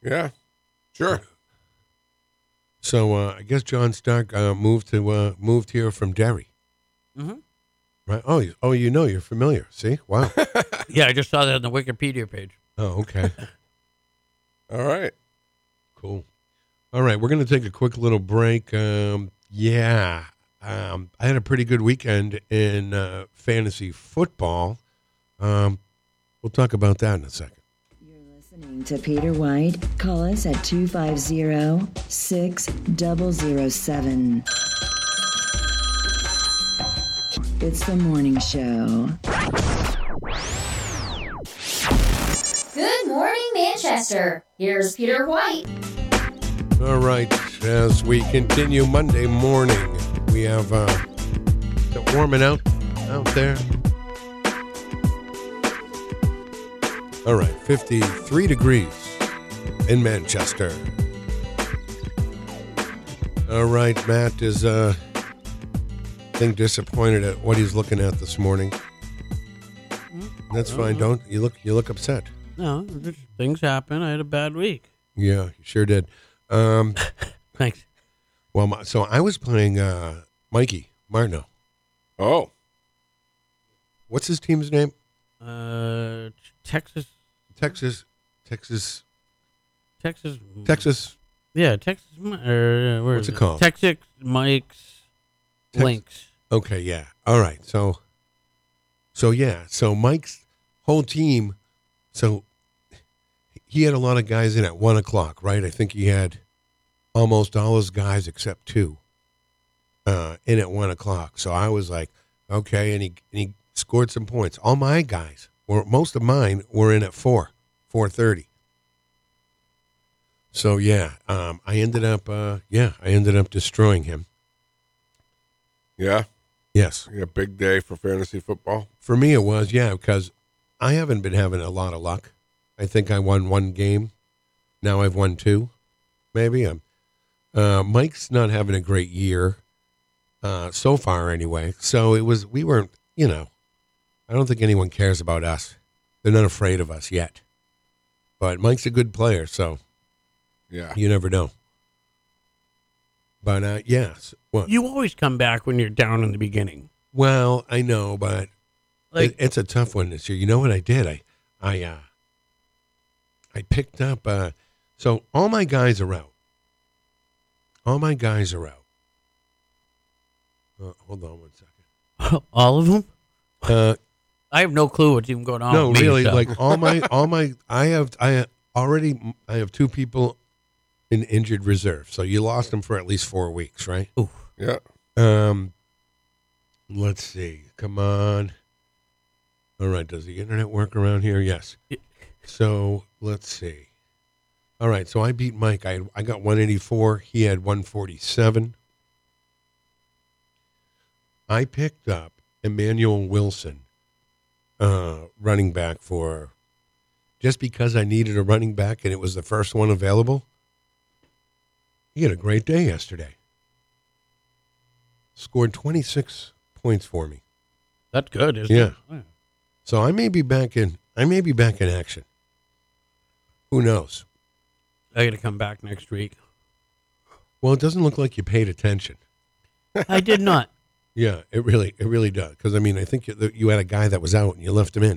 Yeah, sure. So I guess John Stark moved here from Derry. Mm-hmm. Right? Oh, you're familiar. See? Wow. Yeah, I just saw that on the Wikipedia page. Oh, okay. All right. Cool. All right, we're going to take a quick little break. I had a pretty good weekend in fantasy football. We'll talk about that in a second. You're listening to Peter White. Call us at 250-6007. It's the morning show. Good morning, Manchester. Here's Peter White. All right, as we continue Monday morning, we have it warming out there. All right, 53 degrees in Manchester. All right, Matt is I think disappointed at what he's looking at this morning. That's fine. Don't you look upset? No, just things happen. I had a bad week. Yeah, you sure did. Thanks. Well, so I was playing Mikey Martineau. Oh, What's his team's name? Texas. Texas. Yeah, Texas. Where What's is it called? Texas Mike's Links. Okay, yeah. All right. So Mike's whole team. So he had a lot of guys in at 1:00, right? I think he had almost all his guys except two in at 1:00. So I was like, okay, and he scored some points. All my guys, or most of mine, were in at 4:30. So I ended up destroying him. yeah. Yes. Yeah, big day for fantasy football. For me, it was, because I haven't been having a lot of luck. I think I won one game. Now I've won two, maybe. Mike's not having a great year so far anyway. So we weren't, I don't think anyone cares about us. They're not afraid of us yet. But Mike's a good player, so Yeah. you never know. But, yes. You always come back when you're down in the beginning. Well, I know, but it's a tough one this year. You know what I did? I picked up. So all my guys are out. Hold on one second. All of them? Uh, I have no clue what's even going on. no, with me, really, so. like all my. I have two people in injured reserve. So you lost them for at least 4 weeks, right? Ooh. Yeah. Let's see. Come on. All right. Does the internet work around here? Yes. So let's see. All right. So I beat Mike. I got 184. He had 147. I picked up Emmanuel Wilson, running back just because I needed a running back and it was the first one available. He had a great day yesterday. Scored 26 points for me. That's good, isn't Yeah. it? So I may be back in action. Who knows? I got to come back next week. Well, it doesn't look like you paid attention. I did not. Yeah, it really does. Because, I think you had a guy that was out and you left him in.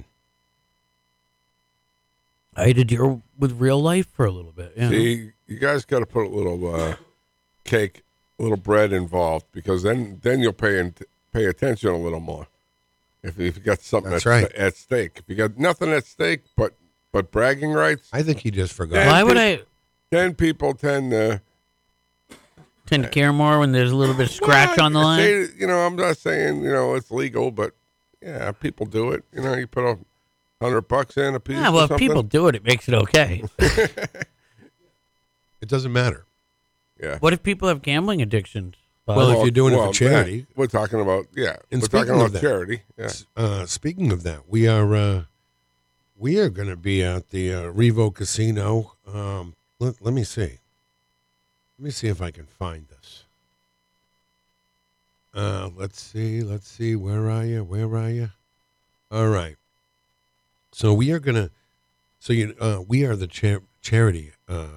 I had to deal with real life for a little bit. Yeah. See, you guys got to put a little cake, a little bread involved, because then you'll pay attention a little more. If you got something That's right. at stake, if you got nothing at stake but bragging rights, I think he just forgot. Why would I then people tend to care more when there's a little bit of scratch on the line? I'm not saying it's legal, but yeah, people do it. You put $100 in a piece. Yeah, well, or if something. people do it makes it okay. It doesn't matter. Yeah. What if people have gambling addictions? Well, if you're doing it for charity. we're talking about And we're talking speaking of about that, charity. Yeah. Speaking of that, we are going to be at the Revo Casino. Let me see. Let me see if I can find this. Let's see. Where are you? All right. So we are we are the charity